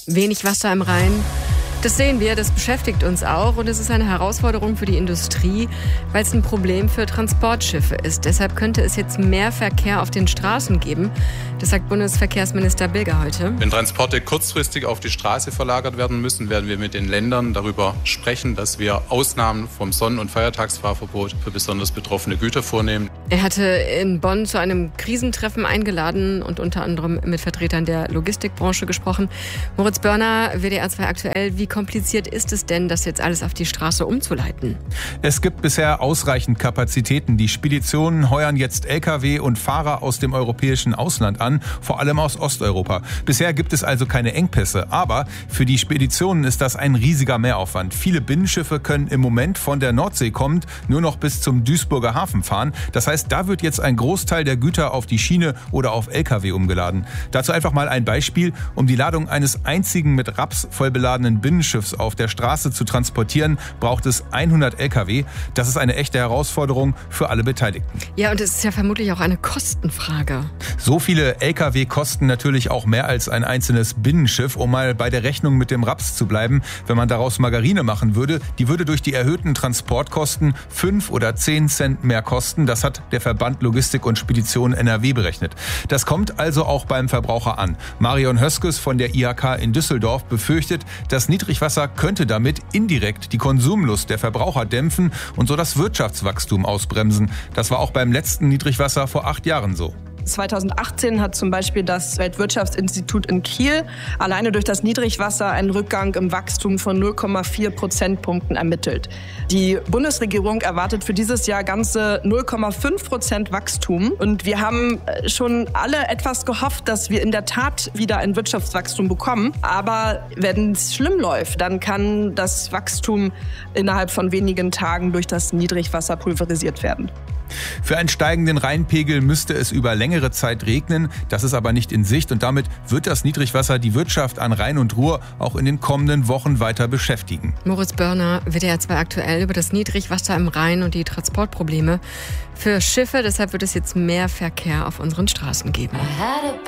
Wenig Wasser im Rhein. Das sehen wir, das beschäftigt uns auch und es ist eine Herausforderung für die Industrie, weil es ein Problem für Transportschiffe ist. Deshalb könnte es jetzt mehr Verkehr auf den Straßen geben. Das sagt Bundesverkehrsminister Bilger heute. Wenn Transporte kurzfristig auf die Straße verlagert werden müssen, werden wir mit den Ländern darüber sprechen, dass wir Ausnahmen vom Sonnen- und Feiertagsfahrverbot für besonders betroffene Güter vornehmen. Er hatte in Bonn zu einem Krisentreffen eingeladen und unter anderem mit Vertretern der Logistikbranche gesprochen. Moritz Börner, WDR 2 aktuell. Wie kompliziert ist es denn, das jetzt alles auf die Straße umzuleiten? Es gibt bisher ausreichend Kapazitäten. Die Speditionen heuern jetzt Lkw und Fahrer aus dem europäischen Ausland an, vor allem aus Osteuropa. Bisher gibt es also keine Engpässe. Aber für die Speditionen ist das ein riesiger Mehraufwand. Viele Binnenschiffe können im Moment von der Nordsee kommend nur noch bis zum Duisburger Hafen fahren. Das heißt, da wird jetzt ein Großteil der Güter auf die Schiene oder auf Lkw umgeladen. Dazu einfach mal ein Beispiel. Um die Ladung eines einzigen mit Raps vollbeladenen Binnenschiffs auf der Straße zu transportieren, braucht es 100 Lkw. Das ist eine echte Herausforderung für alle Beteiligten. Ja, und es ist ja vermutlich auch eine Kostenfrage. So viele Lkw kosten natürlich auch mehr als ein einzelnes Binnenschiff. Um mal bei der Rechnung mit dem Raps zu bleiben, wenn man daraus Margarine machen würde, die würde durch die erhöhten Transportkosten 5 oder 10 Cent mehr kosten. Das hat der Verband Logistik und Spedition NRW berechnet. Das kommt also auch beim Verbraucher an. Marion Höskes von der IHK in Düsseldorf befürchtet, dass Niedrigwasser könnte damit indirekt die Konsumlust der Verbraucher dämpfen und so das Wirtschaftswachstum ausbremsen. Das war auch beim letzten Niedrigwasser vor 8 Jahren so. 2018 hat zum Beispiel das Weltwirtschaftsinstitut in Kiel alleine durch das Niedrigwasser einen Rückgang im Wachstum von 0,4 Prozentpunkten ermittelt. Die Bundesregierung erwartet für dieses Jahr ganze 0,5% Wachstum. Und wir haben schon alle etwas gehofft, dass wir in der Tat wieder ein Wirtschaftswachstum bekommen. Aber wenn es schlimm läuft, dann kann das Wachstum innerhalb von wenigen Tagen durch das Niedrigwasser pulverisiert werden. Für einen steigenden Rheinpegel müsste es über längere Zeit regnen. Das ist aber nicht in Sicht und damit wird das Niedrigwasser die Wirtschaft an Rhein und Ruhr auch in den kommenden Wochen weiter beschäftigen. Moritz Börner, WDR 2 aktuell über das Niedrigwasser im Rhein und die Transportprobleme für Schiffe. Deshalb wird es jetzt mehr Verkehr auf unseren Straßen geben.